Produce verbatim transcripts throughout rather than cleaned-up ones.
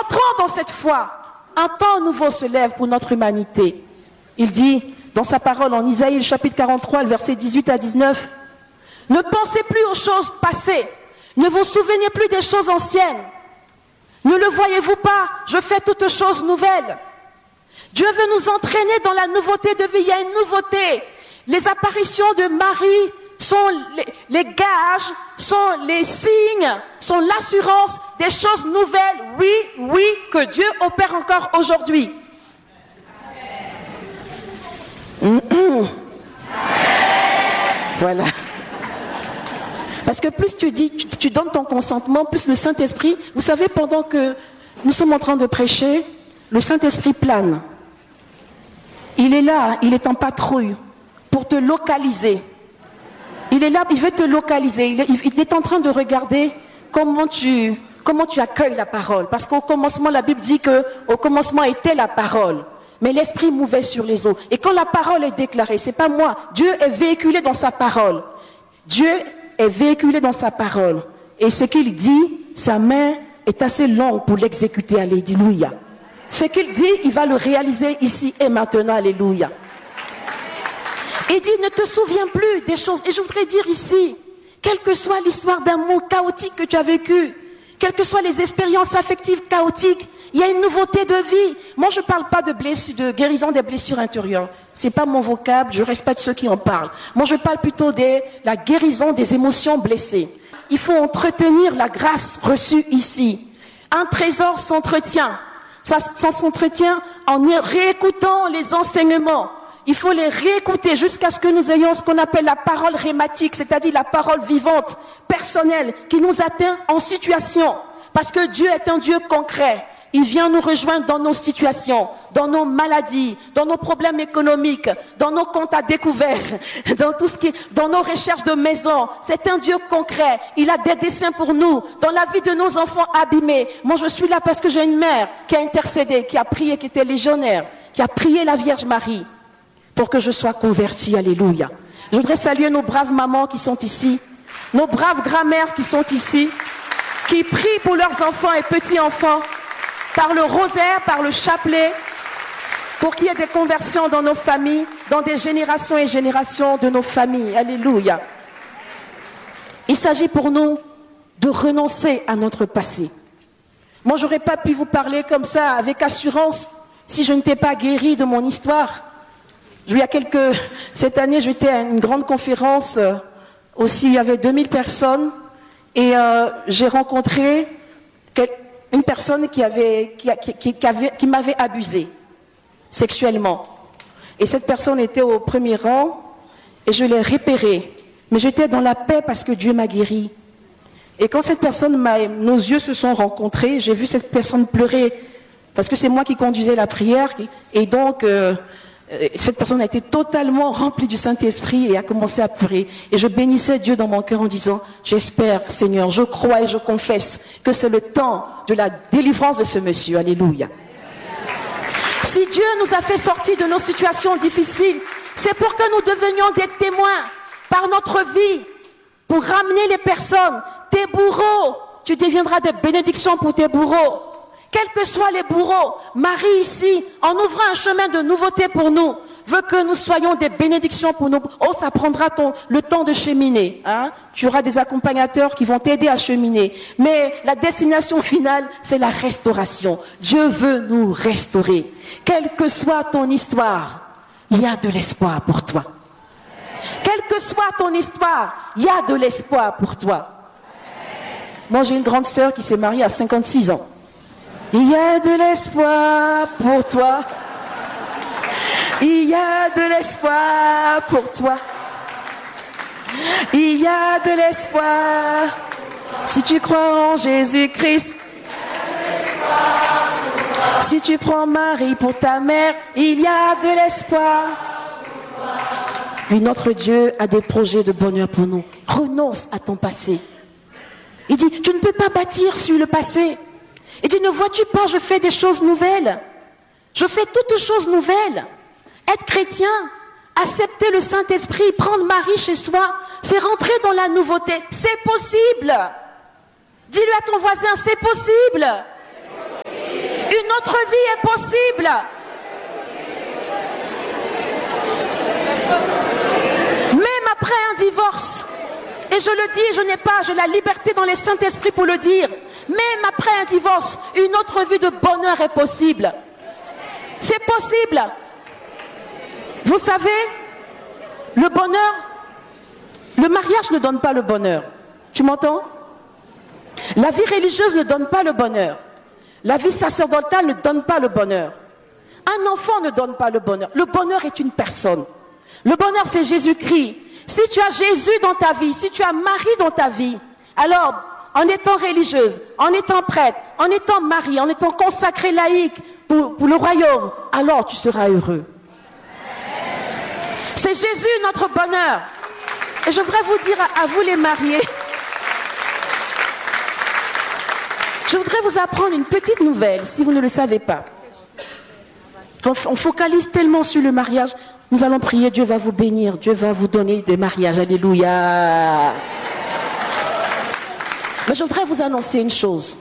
rentrons dans cette foi. Un temps nouveau se lève pour notre humanité. Il dit dans sa parole en Isaïe, chapitre quarante-trois, le verset dix-huit à dix-neuf, « Ne pensez plus aux choses passées, ne vous souvenez plus des choses anciennes. Ne le voyez-vous pas, je fais toutes choses nouvelles. » Dieu veut nous entraîner dans la nouveauté de vie. Il y a une nouveauté. Les apparitions de Marie sont les, les gages, sont les signes, sont l'assurance des choses nouvelles. Oui, oui, que Dieu opère encore aujourd'hui. Mmh, mmh. Voilà. Parce que plus tu dis, tu, tu donnes ton consentement, plus le Saint-Esprit, vous savez, pendant que nous sommes en train de prêcher, le Saint-Esprit plane. Il est là, il est en patrouille pour te localiser. Il est là, il veut te localiser. Il est, il est en train de regarder comment tu, comment tu accueilles la parole. Parce qu'au commencement, la Bible dit qu'au commencement était la parole. Mais l'Esprit mouvait sur les eaux. Et quand la parole est déclarée, c'est pas moi. Dieu est véhiculé dans sa parole. Dieu est véhiculé dans sa parole. Et ce qu'il dit, sa main est assez longue pour l'exécuter. Alléluia. Ce qu'il dit, il va le réaliser ici et maintenant. Alléluia. Il dit, ne te souviens plus des choses. Et je voudrais dire ici, quelle que soit l'histoire d'amour chaotique que tu as vécue, quelles que soient les expériences affectives chaotiques, il y a une nouveauté de vie. Moi, je ne parle pas de, blessure, de guérison des blessures intérieures. Ce n'est pas mon vocable, je respecte ceux qui en parlent. Moi, je parle plutôt de la guérison des émotions blessées. Il faut entretenir la grâce reçue ici. Un trésor s'entretient. Ça, ça s'entretient en réécoutant les enseignements. Il faut les réécouter jusqu'à ce que nous ayons ce qu'on appelle la parole rhématique, c'est-à-dire la parole vivante, personnelle, qui nous atteint en situation. Parce que Dieu est un Dieu concret. Il vient nous rejoindre dans nos situations, dans nos maladies, dans nos problèmes économiques, dans nos comptes à découvert, dans tout ce qui, dans nos recherches de maison. C'est un Dieu concret. Il a des desseins pour nous, dans la vie de nos enfants abîmés. Moi, je suis là parce que j'ai une mère qui a intercédé, qui a prié, qui était légionnaire, qui a prié la Vierge Marie pour que je sois convertie. Alléluia. Je voudrais saluer nos braves mamans qui sont ici, nos braves grand-mères qui sont ici, qui prient pour leurs enfants et petits-enfants, par le rosaire, par le chapelet, pour qu'il y ait des conversions dans nos familles, dans des générations et générations de nos familles. Alléluia. Il s'agit pour nous de renoncer à notre passé. Moi, je n'aurais pas pu vous parler comme ça, avec assurance, si je n'étais pas guérie de mon histoire. Il y a quelques... Cette année, j'étais à une grande conférence, euh, aussi, il y avait deux mille personnes, et euh, j'ai rencontré... Quel... une personne qui, avait, qui, qui, qui, avait, qui m'avait abusé sexuellement. Et cette personne était au premier rang et je l'ai repérée. Mais j'étais dans la paix parce que Dieu m'a guéri. Et quand cette personne m'a, nos yeux se sont rencontrés, j'ai vu cette personne pleurer parce que c'est moi qui conduisais la prière. Et donc, euh, cette personne a été totalement remplie du Saint-Esprit et a commencé à pleurer. Et je bénissais Dieu dans mon cœur en disant, j'espère, Seigneur, je crois et je confesse que c'est le temps de la délivrance de ce monsieur. Alléluia. Si Dieu nous a fait sortir de nos situations difficiles, c'est pour que nous devenions des témoins par notre vie, pour ramener les personnes. Tes bourreaux, tu deviendras des bénédictions pour tes bourreaux. Quels que soient les bourreaux, Marie ici, en ouvrant un chemin de nouveauté pour nous, veut que nous soyons des bénédictions pour nous. Oh, ça prendra ton, le temps de cheminer. Hein? Tu auras des accompagnateurs qui vont t'aider à cheminer. Mais la destination finale, c'est la restauration. Dieu veut nous restaurer. Quelle que soit ton histoire, il y a de l'espoir pour toi. Quelle que soit ton histoire, il y a de l'espoir pour toi. Moi, j'ai une grande sœur qui s'est mariée à cinquante-six ans. Il y a de l'espoir pour toi. Il y a de l'espoir pour toi. Il y a de l'espoir. Si tu crois en Jésus-Christ. Si tu prends Marie pour ta mère, il y a de l'espoir. Oui, notre Dieu a des projets de bonheur pour nous. Renonce à ton passé. Il dit, tu ne peux pas bâtir sur le passé. Il dit, ne vois-tu pas, je fais des choses nouvelles. Je fais toutes choses nouvelles. Être chrétien, accepter le Saint-Esprit, prendre Marie chez soi, c'est rentrer dans la nouveauté. C'est possible. Dis-le à ton voisin, c'est possible. C'est possible. autre vie est possible. Même après un divorce, et je le dis, je n'ai pas, j'ai la liberté dans les Saint-Esprit pour le dire, même après un divorce, une autre vie de bonheur est possible. C'est possible. Vous savez, le bonheur, le mariage ne donne pas le bonheur. Tu m'entends? La vie religieuse ne donne pas le bonheur. La vie sacerdotale ne donne pas le bonheur. Un enfant ne donne pas le bonheur. Le bonheur est une personne. Le bonheur, c'est Jésus-Christ. Si tu as Jésus dans ta vie, si tu as Marie dans ta vie, alors, en étant religieuse, en étant prêtre, en étant mari, en étant consacré laïque pour, pour le royaume, alors tu seras heureux. C'est Jésus notre bonheur. Et je voudrais vous dire à, à vous les mariés, je voudrais vous apprendre une petite nouvelle, si vous ne le savez pas. On, on focalise tellement sur le mariage. Nous allons prier, Dieu va vous bénir, Dieu va vous donner des mariages, alléluia. Mais je voudrais vous annoncer une chose.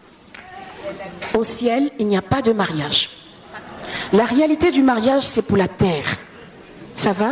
Au ciel, il n'y a pas de mariage. La réalité du mariage, c'est pour la terre. Ça va?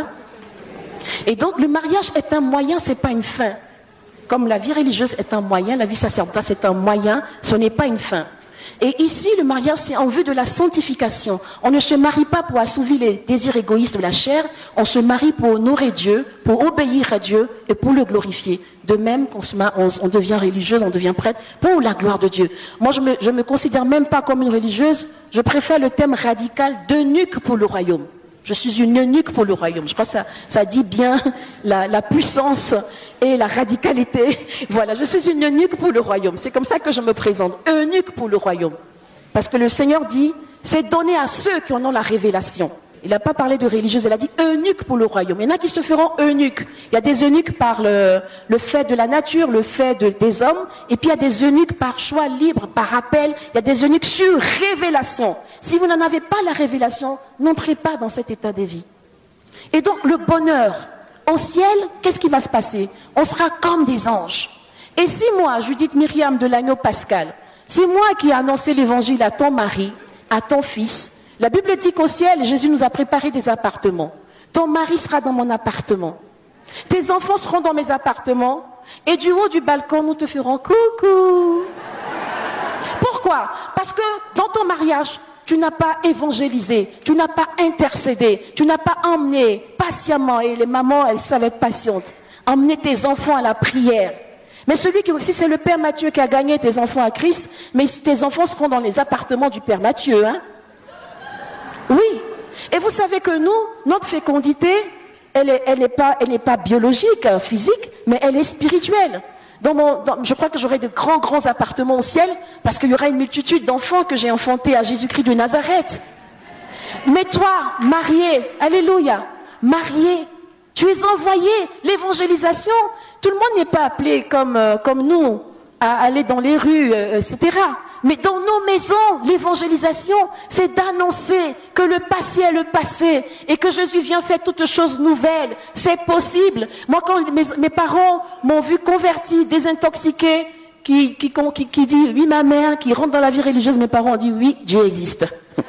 Et donc, le mariage est un moyen, ce n'est pas une fin. Comme la vie religieuse est un moyen, la vie sacerdotale, c'est un moyen, ce n'est pas une fin. Et ici, le mariage, c'est en vue de la sanctification. On ne se marie pas pour assouvir les désirs égoïstes de la chair, on se marie pour honorer Dieu, pour obéir à Dieu et pour le glorifier. De même qu'on se marie, on, on devient religieuse, on devient prêtre pour la gloire de Dieu. Moi, je me, je me considère même pas comme une religieuse, je préfère le thème radical d'eunuque pour le royaume. Je suis une eunuque pour le royaume. Je crois que ça, ça dit bien la, la puissance et la radicalité. Voilà, je suis une eunuque pour le royaume. C'est comme ça que je me présente, eunuque pour le royaume. Parce que le Seigneur dit, c'est donné à ceux qui en ont la révélation. Il n'a pas parlé de religieuse, il a dit eunuque pour le royaume. Il y en a qui se feront eunuques. Il y a des eunuques par le, le fait de la nature, le fait de, des hommes. Et puis il y a des eunuques par choix libre, par appel. Il y a des eunuques sur révélation. Si vous n'en avez pas la révélation, n'entrez pas dans cet état de vie. Et donc le bonheur, au ciel, qu'est-ce qui va se passer? On sera comme des anges. Et si moi, Judith Myriam de l'agneau Pascal, c'est moi qui ai annoncé l'évangile à ton mari, à ton fils, la Bible dit qu'au ciel, Jésus nous a préparé des appartements. Ton mari sera dans mon appartement. Tes enfants seront dans mes appartements. Et du haut du balcon, nous te ferons coucou. Pourquoi? Parce que dans ton mariage, tu n'as pas évangélisé, tu n'as pas intercédé, tu n'as pas emmené patiemment, et les mamans, elles savent être patientes, emmener tes enfants à la prière. Mais celui qui, si c'est le Père Mathieu qui a gagné tes enfants à Christ, mais tes enfants seront dans les appartements du Père Mathieu, hein? Oui. Et vous savez que nous, notre fécondité, elle n'est elle est pas, elle n'est pas biologique, hein, physique, mais elle est spirituelle. Dans mon, dans, je crois que j'aurai de grands, grands appartements au ciel, parce qu'il y aura une multitude d'enfants que j'ai enfantés à Jésus-Christ de Nazareth. Mais toi, marié, alléluia, marié, tu es envoyé, l'évangélisation, tout le monde n'est pas appelé comme, euh, comme nous, à aller dans les rues, euh, et cetera. Mais dans nos maisons, l'évangélisation, c'est d'annoncer que le passé est le passé et que Jésus vient faire toutes choses nouvelles. C'est possible. Moi, quand mes, mes parents m'ont vu converti, désintoxiqué, qui, qui, qui, qui dit oui ma mère, qui rentre dans la vie religieuse, mes parents ont dit oui, Dieu existe.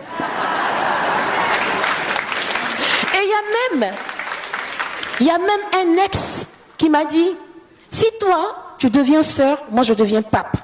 Et il y a même, il y a même un ex qui m'a dit, si toi, tu deviens sœur, moi je deviens pape.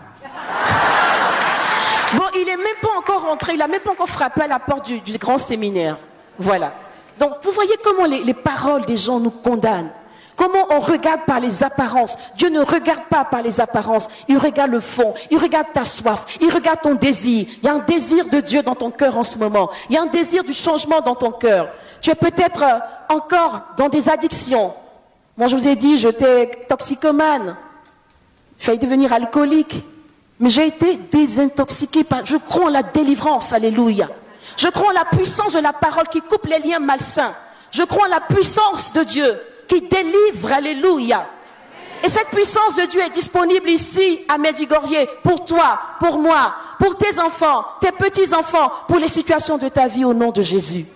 Bon, il n'est même pas encore rentré, il n'a même pas encore frappé à la porte du, du grand séminaire. Voilà. Donc, vous voyez comment les, les paroles des gens nous condamnent. Comment on regarde par les apparences. Dieu ne regarde pas par les apparences. Il regarde le fond. Il regarde ta soif. Il regarde ton désir. Il y a un désir de Dieu dans ton cœur en ce moment. Il y a un désir du changement dans ton cœur. Tu es peut-être euh, encore dans des addictions. Moi, je vous ai dit, j'étais toxicomane. J'ai failli devenir alcoolique. Mais j'ai été désintoxiqué par... Je crois en la délivrance, alléluia. Je crois en la puissance de la parole qui coupe les liens malsains. Je crois en la puissance de Dieu qui délivre, alléluia. Et cette puissance de Dieu est disponible ici, à Medjugorje, pour toi, pour moi, pour tes enfants, tes petits-enfants, pour les situations de ta vie au nom de Jésus.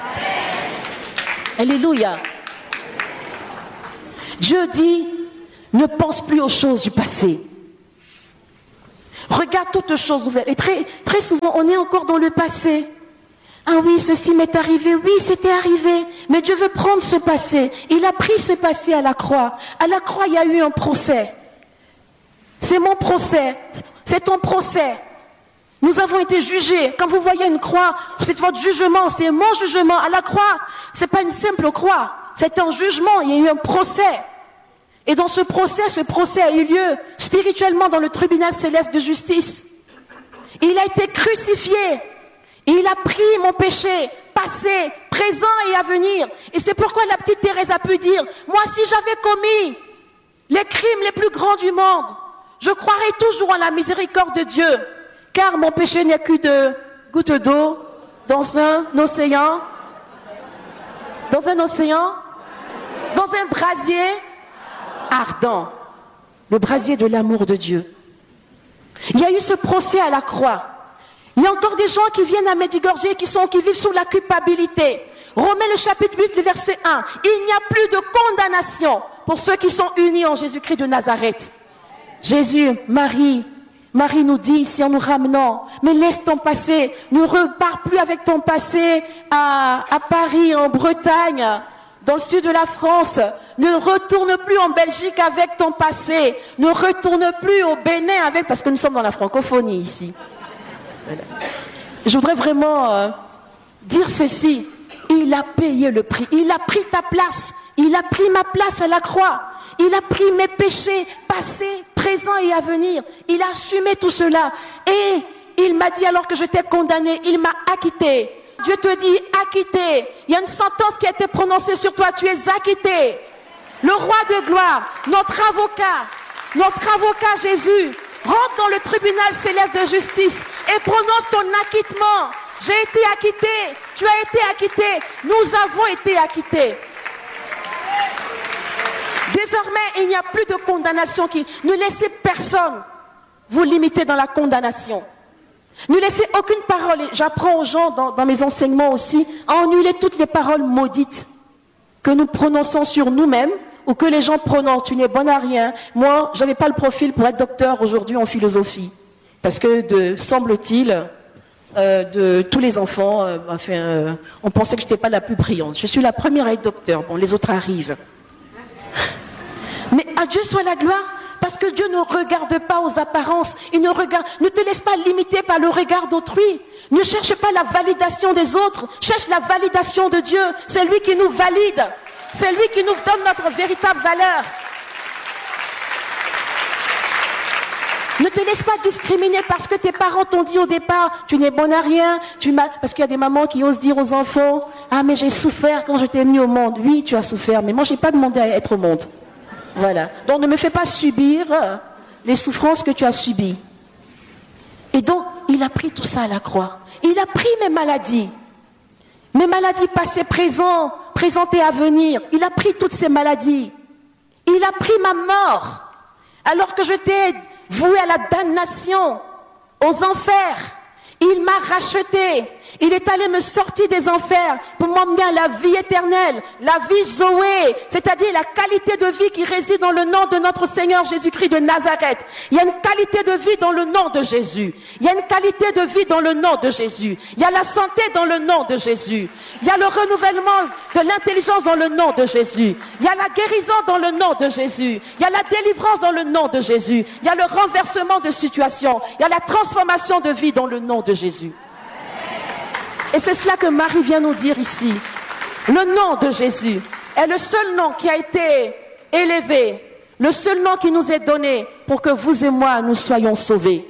Alléluia. Dieu dit, ne pense plus aux choses du passé. Regarde toutes choses nouvelles. Et très, très souvent, on est encore dans le passé. Ah oui, ceci m'est arrivé. Oui, c'était arrivé. Mais Dieu veut prendre ce passé. Il a pris ce passé à la croix. À la croix, il y a eu un procès. C'est mon procès. C'est ton procès. Nous avons été jugés. Quand vous voyez une croix, c'est votre jugement. C'est mon jugement. À la croix, c'est pas une simple croix. C'est un jugement. Il y a eu un procès. Et dans ce procès, ce procès a eu lieu spirituellement dans le tribunal céleste de justice. Il a été crucifié. Et il a pris mon péché, passé, présent et à venir. Et c'est pourquoi la petite Thérèse a pu dire, moi si j'avais commis les crimes les plus grands du monde, je croirais toujours en la miséricorde de Dieu. Car mon péché n'est que de gouttes d'eau dans un océan, dans un océan, dans un brasier ardent. Le brasier de l'amour de Dieu. Il y a eu ce procès à la croix. Il y a encore des gens qui viennent à Medjugorje qui sont, qui vivent sous la culpabilité. Romains le chapitre huit, le verset un. Il n'y a plus de condamnation pour ceux qui sont unis en Jésus-Christ de Nazareth. Jésus, Marie, Marie nous dit ici en nous ramenant, mais laisse ton passé, ne repars plus avec ton passé à, à Paris, en Bretagne, dans le sud de la France. Ne retourne plus en Belgique avec ton passé. Ne retourne plus au Bénin avec, parce que nous sommes dans la francophonie ici. Je voudrais vraiment euh, dire ceci. Il a payé le prix. Il a pris ta place. Il a pris ma place à la croix. Il a pris mes péchés passés, présents et à venir. Il a assumé tout cela. Et il m'a dit alors que j'étais condamné, il m'a acquitté. Dieu te dit acquitté. Il y a une sentence qui a été prononcée sur toi. Tu es acquitté. Le roi de gloire, notre avocat, notre avocat Jésus, rentre dans le tribunal céleste de justice et prononce ton acquittement. J'ai été acquitté, tu as été acquitté, nous avons été acquittés. Désormais, il n'y a plus de condamnation. Qui... Ne laissez personne vous limiter dans la condamnation. Ne laissez aucune parole. J'apprends aux gens dans, dans mes enseignements aussi à annuler toutes les paroles maudites que nous prononçons sur nous-mêmes ou que les gens prononcent. Tu n'es bonne à rien. Moi, je n'avais pas le profil pour être docteur aujourd'hui en philosophie. Parce que, de, semble-t-il, euh, de tous les enfants, euh, enfin, euh, on pensait que je n'étais pas la plus brillante. Je suis la première à être docteur. Bon, les autres arrivent. Mais à Dieu soit la gloire, parce que Dieu ne regarde pas aux apparences. Il ne regarde, ne te laisse pas limiter par le regard d'autrui. Ne cherche pas la validation des autres. Cherche la validation de Dieu. C'est lui qui nous valide. C'est lui qui nous donne notre véritable valeur. Ne te laisse pas discriminer parce que tes parents t'ont dit au départ, tu n'es bonne à rien. Tu m'as... Parce qu'il y a des mamans qui osent dire aux enfants, ah mais j'ai souffert quand je t'ai mis au monde. Oui, tu as souffert, mais moi je n'ai pas demandé à être au monde. Voilà. Donc ne me fais pas subir les souffrances que tu as subies. Et donc, il a pris tout ça à la croix. Il a pris mes maladies. Mes maladies passées, présentes, présentes et à venir. Il a pris toutes ces maladies. Il a pris ma mort. Alors que j'étais voué à la damnation, aux enfers. Il m'a racheté. Il est allé me sortir des enfers pour m'emmener à la vie éternelle, la vie Zoé, c'est-à-dire la qualité de vie qui réside dans le nom de notre Seigneur Jésus-Christ de Nazareth. Il y a une qualité de vie dans le nom de Jésus. Il y a une qualité de vie dans le nom de Jésus. Il y a la santé dans le nom de Jésus. Il y a le renouvellement de l'intelligence dans le nom de Jésus. Il y a la guérison dans le nom de Jésus. Il y a la délivrance dans le nom de Jésus. Il y a le renversement de situation. Il y a la transformation de vie dans le nom de Jésus. Et c'est cela que Marie vient nous dire ici. Le nom de Jésus est le seul nom qui a été élevé, le seul nom qui nous est donné pour que vous et moi nous soyons sauvés.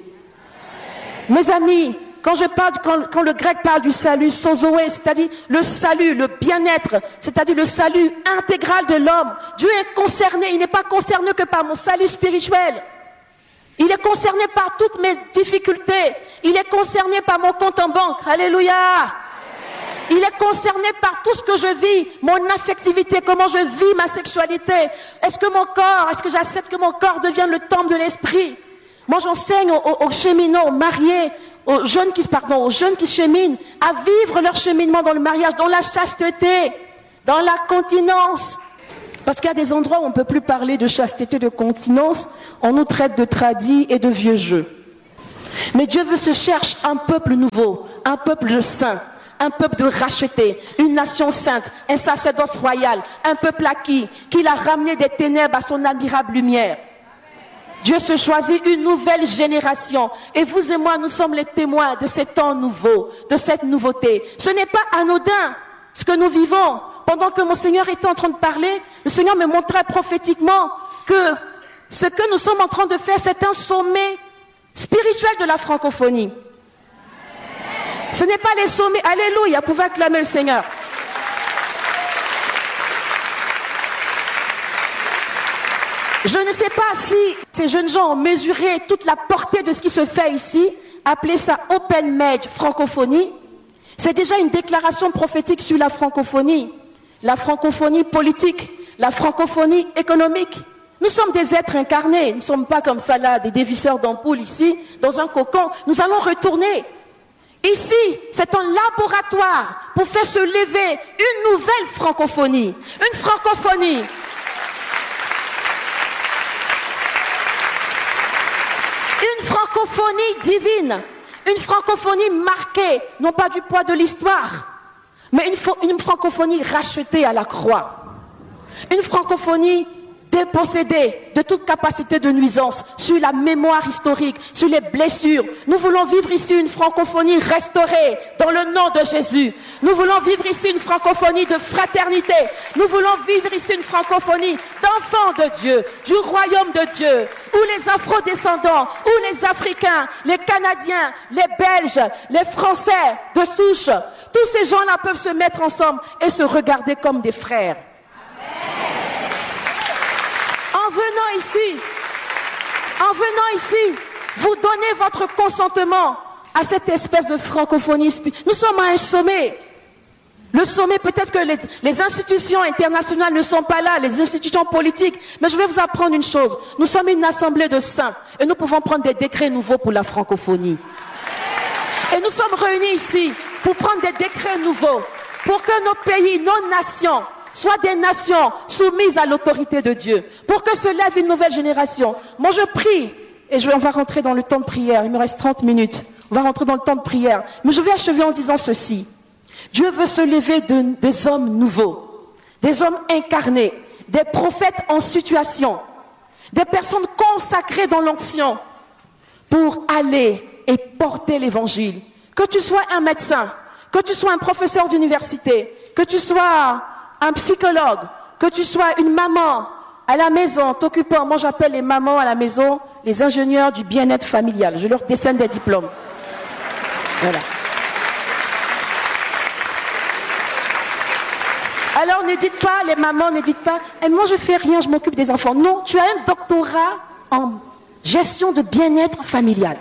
Mes amis, quand je parle, quand, quand le grec parle du salut, sozoé, c'est-à-dire le salut, le bien-être, c'est-à-dire le salut intégral de l'homme, Dieu est concerné, il n'est pas concerné que par mon salut spirituel. Il est concerné par toutes mes difficultés. Il est concerné par mon compte en banque. Alléluia. Il est concerné par tout ce que je vis, mon affectivité, comment je vis ma sexualité. Est-ce que mon corps, est-ce que j'accepte que mon corps devienne le temple de l'esprit? Moi, j'enseigne aux, aux, aux cheminants, aux mariés, aux jeunes qui, pardon, aux jeunes qui cheminent, à vivre leur cheminement dans le mariage, dans la chasteté, dans la continence. Parce qu'il y a des endroits où on ne peut plus parler de chasteté, de continence, on nous traite de tradis et de vieux jeux. Mais Dieu veut se chercher un peuple nouveau, un peuple saint, un peuple de racheté, une nation sainte, un sacerdoce royal, un peuple acquis, qu'il a ramené des ténèbres à son admirable lumière. Dieu se choisit une nouvelle génération. Et vous et moi, nous sommes les témoins de ces temps nouveaux, de cette nouveauté. Ce n'est pas anodin ce que nous vivons. Pendant que mon Seigneur était en train de parler, le Seigneur me montrait prophétiquement que ce que nous sommes en train de faire, c'est un sommet spirituel de la francophonie. Ce n'est pas les sommets. Alléluia, pouvez acclamer le Seigneur. Je ne sais pas si ces jeunes gens ont mesuré toute la portée de ce qui se fait ici, appeler ça Open Med Francophonie. C'est déjà une déclaration prophétique sur la francophonie, la francophonie politique, la francophonie économique. Nous sommes des êtres incarnés, nous ne sommes pas comme ça là, des dévisseurs d'ampoules ici, dans un cocon. Nous allons retourner. Ici, c'est un laboratoire pour faire se lever une nouvelle francophonie, une francophonie. Une francophonie divine, une francophonie marquée, non pas du poids de l'histoire, mais une, une francophonie rachetée à la croix. Une francophonie dépossédée de toute capacité de nuisance sur la mémoire historique, sur les blessures. Nous voulons vivre ici une francophonie restaurée dans le nom de Jésus. Nous voulons vivre ici une francophonie de fraternité. Nous voulons vivre ici une francophonie d'enfants de Dieu, du royaume de Dieu, où les afro-descendants, où les Africains, les Canadiens, les Belges, les Français de souche, tous ces gens-là peuvent se mettre ensemble et se regarder comme des frères. En venant ici, en venant ici, vous donnez votre consentement à cette espèce de francophonie. Nous sommes à un sommet. Le sommet, peut-être que les, les institutions internationales ne sont pas là, les institutions politiques, mais je vais vous apprendre une chose. Nous sommes une assemblée de saints et nous pouvons prendre des décrets nouveaux pour la francophonie. Et nous sommes réunis ici pour prendre des décrets nouveaux, pour que nos pays, nos nations, soient des nations soumises à l'autorité de Dieu, pour que se lève une nouvelle génération. Moi je prie, et je, on va rentrer dans le temps de prière, il me reste trente minutes, on va rentrer dans le temps de prière, mais je vais achever en disant ceci. Dieu veut se lever de, des hommes nouveaux, des hommes incarnés, des prophètes en situation, des personnes consacrées dans l'onction, pour aller et porter l'évangile. Que tu sois un médecin, que tu sois un professeur d'université, que tu sois un psychologue, que tu sois une maman à la maison, t'occupant, moi j'appelle les mamans à la maison, les ingénieurs du bien-être familial, je leur décerne des diplômes. Voilà. Alors ne dites pas, les mamans ne dites pas, eh, moi je fais rien, je m'occupe des enfants. Non, tu as un doctorat en gestion de bien-être familial.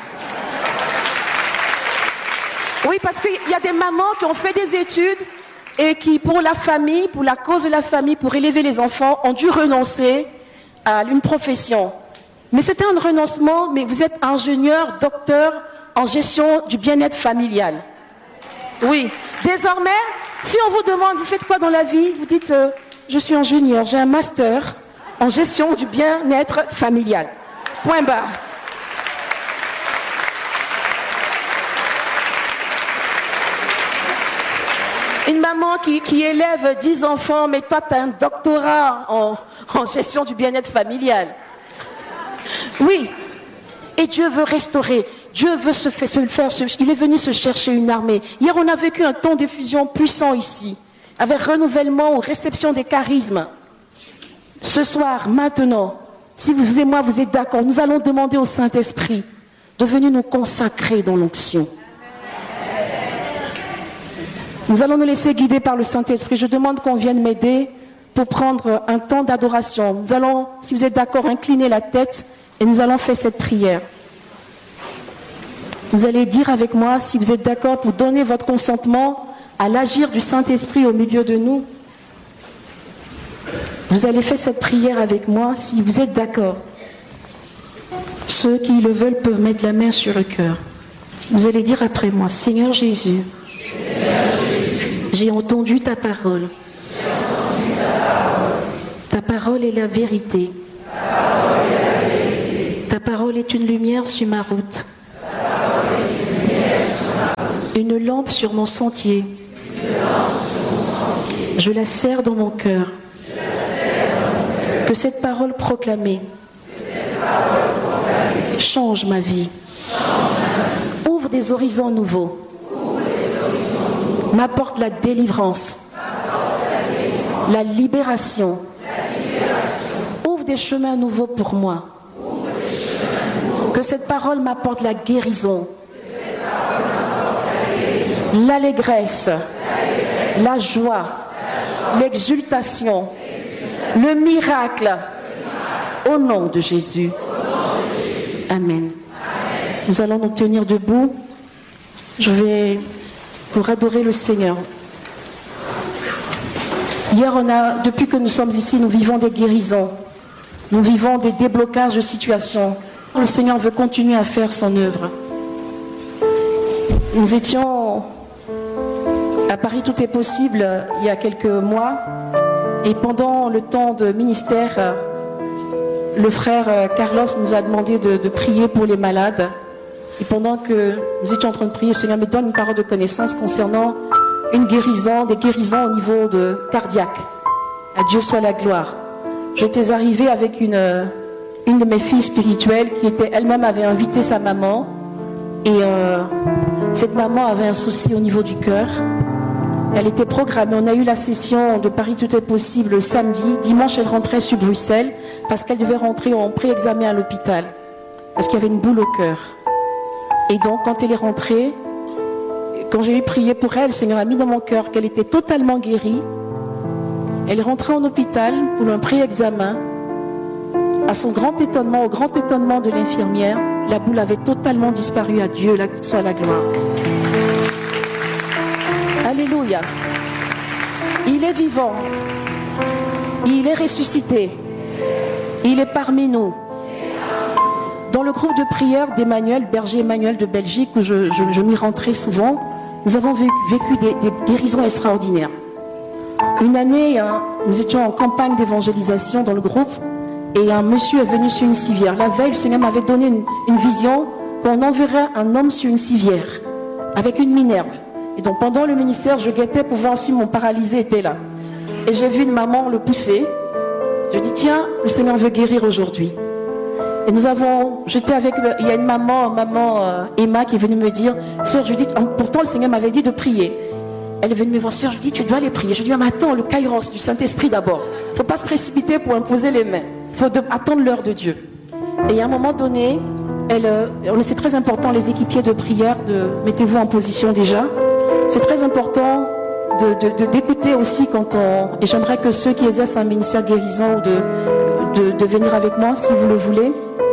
Oui, parce qu'il y a des mamans qui ont fait des études et qui, pour la famille, pour la cause de la famille, pour élever les enfants, ont dû renoncer à une profession. Mais c'était un renoncement, mais vous êtes ingénieur, docteur en gestion du bien-être familial. Oui. Désormais, si on vous demande, vous faites quoi dans la vie? Vous dites, euh, je suis ingénieur, j'ai un master en gestion du bien-être familial. Point barre. Une maman qui, qui élève dix enfants, mais toi, tu as un doctorat en, en gestion du bien-être familial. Oui. Et Dieu veut restaurer. Dieu veut se, fait, se le faire. Il est venu se chercher une armée. Hier, on a vécu un temps de fusion puissant ici, avec renouvellement ou réception des charismes. Ce soir, maintenant, si vous et moi, vous êtes d'accord, nous allons demander au Saint-Esprit de venir nous consacrer dans l'onction. Nous allons nous laisser guider par le Saint-Esprit. Je demande qu'on vienne m'aider pour prendre un temps d'adoration. Nous allons, si vous êtes d'accord, incliner la tête et nous allons faire cette prière. Vous allez dire avec moi, si vous êtes d'accord, pour donner votre consentement à l'agir du Saint-Esprit au milieu de nous. Vous allez faire cette prière avec moi, si vous êtes d'accord. Ceux qui le veulent peuvent mettre la main sur le cœur. Vous allez dire après moi, Seigneur Jésus, j'ai entendu ta parole. Ta parole est la vérité. Ta parole est une lumière sur ma route. Une lampe sur mon sentier. Je la serre dans mon cœur. Que cette parole proclamée change ma vie. Ouvre des horizons nouveaux. M'apporte la délivrance. La libération. Ouvre des chemins nouveaux pour moi. Que cette parole m'apporte la guérison. L'allégresse. La joie. L'exultation. Le miracle. Au nom de Jésus. Amen. Nous allons nous tenir debout. Je vais pour adorer le Seigneur. Hier, on a, depuis que nous sommes ici, nous vivons des guérisons. Nous vivons des déblocages de situations. Le Seigneur veut continuer à faire son œuvre. Nous étions à Paris Tout est possible il y a quelques mois. Et pendant le temps de ministère, le frère Carlos nous a demandé de, de prier pour les malades. Et pendant que nous étions en train de prier, le Seigneur me donne une parole de connaissance concernant une guérison, des guérisons au niveau de cardiaque. À Dieu soit la gloire. J'étais arrivée avec une, une de mes filles spirituelles qui était elle-même avait invité sa maman. Et euh, cette maman avait un souci au niveau du cœur. Elle était programmée. On a eu la session de Paris Tout est possible le samedi. Dimanche, elle rentrait sur Bruxelles parce qu'elle devait rentrer en pré-examen à l'hôpital. Parce qu'il y avait une boule au cœur. Et donc, quand elle est rentrée, quand j'ai eu prié pour elle, le Seigneur a mis dans mon cœur qu'elle était totalement guérie. Elle est rentrée en hôpital pour un pré-examen. À son grand étonnement, au grand étonnement de l'infirmière, la boule avait totalement disparu. À Dieu soit la gloire. Alléluia. Il est vivant. Il est ressuscité. Il est parmi nous. Dans le groupe de prière d'Emmanuel, berger Emmanuel de Belgique, où je, je, je m'y rends très souvent, nous avons vécu, vécu des, des guérisons extraordinaires. Une année, hein, nous étions en campagne d'évangélisation dans le groupe, et un monsieur est venu sur une civière. La veille, le Seigneur m'avait donné une, une vision qu'on enverrait un homme sur une civière, avec une minerve. Et donc pendant le ministère, je guettais pour voir si mon paralysé était là. Et j'ai vu une maman le pousser. Je dis, tiens, le Seigneur veut guérir aujourd'hui. Et nous avons, j'étais avec, il y a une maman, maman euh, Emma qui est venue me dire, sœur Judith, pourtant le Seigneur m'avait dit de prier. Elle est venue me voir, sœur Judith, tu dois aller prier. Je lui ai dit, mais attends, le kairos du Saint-Esprit d'abord. Il ne faut pas se précipiter pour imposer les mains. Il faut de, attendre l'heure de Dieu. Et à un moment donné, elle, euh, c'est très important, les équipiers de prière, de, mettez-vous en position déjà. C'est très important de, de, de, d'écouter aussi quand on, et j'aimerais que ceux qui exercent un ministère guérison, de, de, de venir avec moi si vous le voulez.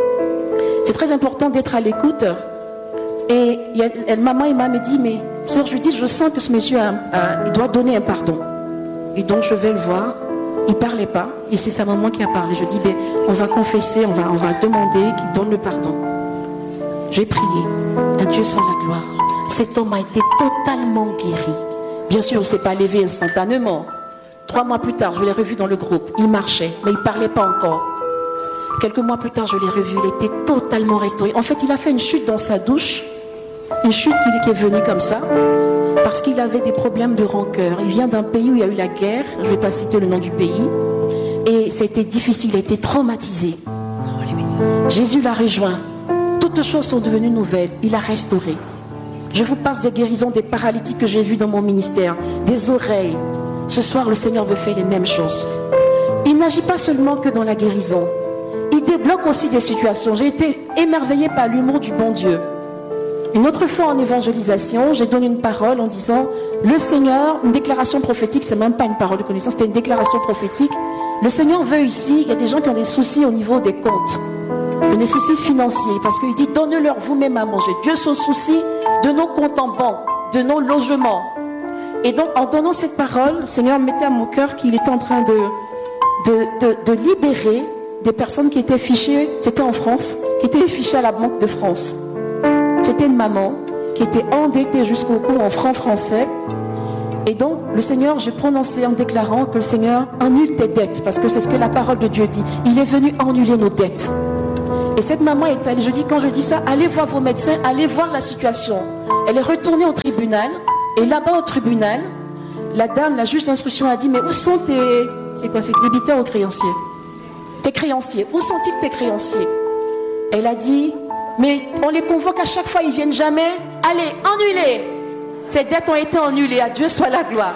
C'est très important d'être à l'écoute. Et elle, maman Emma me dit, mais sœur Judith, je sens que ce monsieur a, a, il doit donner un pardon. Et donc je vais le voir. Il ne parlait pas. Et c'est sa maman qui a parlé. Je dis, ben, on va confesser, on va, on va demander qu'il donne le pardon. J'ai prié. À Dieu soit la gloire. Cet homme a été totalement guéri. Bien sûr, il ne s'est pas levé instantanément. Trois mois plus tard, je l'ai revu dans le groupe. Il marchait, mais il ne parlait pas encore. Quelques mois plus tard, je l'ai revu, il était totalement restauré. En fait, il a fait une chute dans sa douche, une chute qui est venue comme ça, parce qu'il avait des problèmes de rancœur. Il vient d'un pays où il y a eu la guerre, je ne vais pas citer le nom du pays, et ça a été difficile, il a été traumatisé. Jésus l'a rejoint. Toutes choses sont devenues nouvelles, il a restauré. Je vous passe des guérisons des paralytiques que j'ai vus dans mon ministère, des oreilles. Ce soir, le Seigneur veut faire les mêmes choses. Il n'agit pas seulement que dans la guérison. Il débloque aussi des situations. J'ai été émerveillée par l'humour du bon Dieu. Une autre fois en évangélisation, j'ai donné une parole en disant, le Seigneur, une déclaration prophétique, c'est même pas une parole de connaissance, c'était une déclaration prophétique. Le Seigneur veut ici, il y a des gens qui ont des soucis au niveau des comptes, qui ont des soucis financiers, parce qu'il dit, donnez-leur vous-même à manger. Dieu se soucie de nos comptes en banque, de nos logements. Et donc, en donnant cette parole, le Seigneur mettait à mon cœur qu'il était en train de, de, de, de libérer des personnes qui étaient fichées, c'était en France, qui étaient fichées à la Banque de France. C'était une maman qui était endettée jusqu'au cou en francs français. Et donc, le Seigneur, je prononçais en déclarant que le Seigneur annule tes dettes, parce que c'est ce que la parole de Dieu dit. Il est venu annuler nos dettes. Et cette maman est allée, je dis, quand je dis ça, allez voir vos médecins, allez voir la situation. Elle est retournée au tribunal, et là-bas au tribunal, la dame, la juge d'instruction a dit, mais où sont tes, c'est quoi, c'est débiteurs ou créanciers? Tes créanciers, où sont-ils tes créanciers? Elle a dit, mais on les convoque à chaque fois, ils viennent jamais. Allez, annulez. Ces dettes ont été annulées, à Dieu soit la gloire.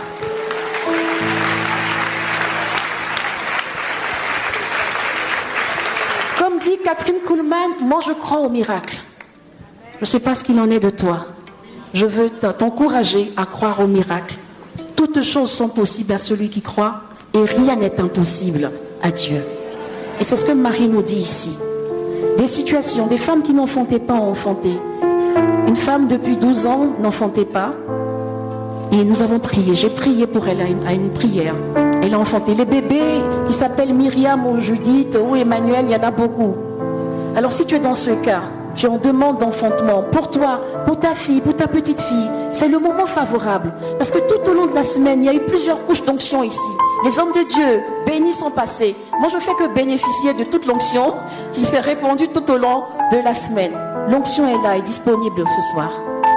Comme dit Catherine Kuhlman, moi je crois au miracle. Je ne sais pas ce qu'il en est de toi. Je veux t'encourager à croire au miracle. Toutes choses sont possibles à celui qui croit et rien n'est impossible à Dieu. Et c'est ce que Marie nous dit ici. Des situations, des femmes qui n'enfantaient pas ont enfanté. Une femme depuis douze ans n'enfantait pas. Et nous avons prié. J'ai prié pour elle à une, à une prière. Elle a enfanté. Les bébés qui s'appellent Myriam ou Judith ou Emmanuel, il y en a beaucoup. Alors si tu es dans ce cas, tu en demandes d'enfantement pour toi, pour ta fille, pour ta petite fille, c'est le moment favorable. Parce que tout au long de la semaine, il y a eu plusieurs couches d'onction ici. Les hommes de Dieu bénis sont passés. Moi, je ne fais que bénéficier de toute l'onction qui s'est répandue tout au long de la semaine. L'onction est là, est disponible ce soir.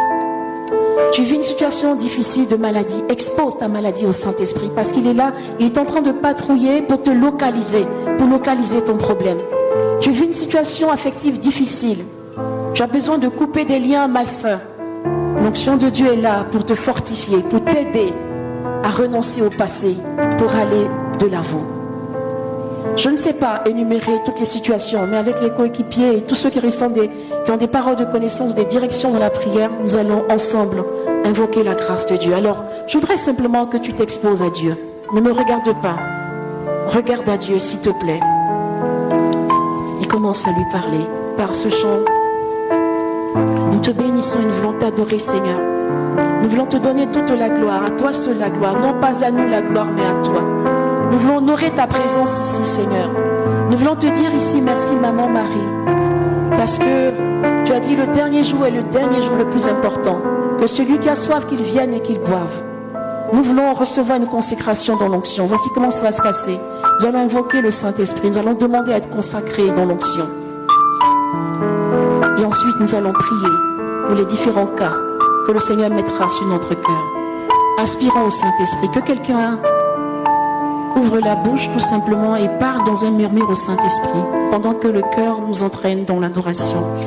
Tu vis une situation difficile de maladie, expose ta maladie au Saint-Esprit parce qu'il est là, il est en train de patrouiller pour te localiser, pour localiser ton problème. Tu vis une situation affective difficile, tu as besoin de couper des liens malsains. L'onction de Dieu est là pour te fortifier, pour t'aider à renoncer au passé, pour aller de l'avant. Je ne sais pas énumérer toutes les situations, mais avec les coéquipiers et tous ceux qui, des, qui ont des paroles de connaissance, des directions dans la prière, nous allons ensemble invoquer la grâce de Dieu. Alors, je voudrais simplement que tu t'exposes à Dieu. Ne me regarde pas. Regarde à Dieu, s'il te plaît. Et commence à lui parler par ce chant. Nous te bénissons et nous voulons t'adorer, Seigneur. Nous voulons te donner toute la gloire. À toi seule la gloire. Non pas à nous la gloire, mais à toi. Nous voulons honorer ta présence ici, Seigneur. Nous voulons te dire ici, merci, Maman Marie. Parce que tu as dit le dernier jour est le dernier jour le plus important. Que celui qui a soif, qu'il vienne et qu'il boive. Nous voulons recevoir une consécration dans l'onction. Voici comment ça va se passer. Nous allons invoquer le Saint-Esprit. Nous allons demander à être consacrés dans l'onction. Et ensuite, nous allons prier pour les différents cas que le Seigneur mettra sur notre cœur. Aspirons au Saint-Esprit. Que quelqu'un ouvre la bouche tout simplement et parle dans un murmure au Saint-Esprit pendant que le cœur nous entraîne dans l'adoration.